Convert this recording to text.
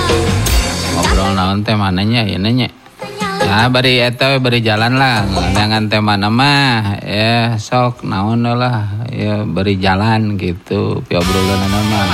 Ngobrol naon teh mananya ya nanya. Nah bari eta bari jalan lah dengan tema nama ya sok naon lah ya bari jalan gitu piobrolan nama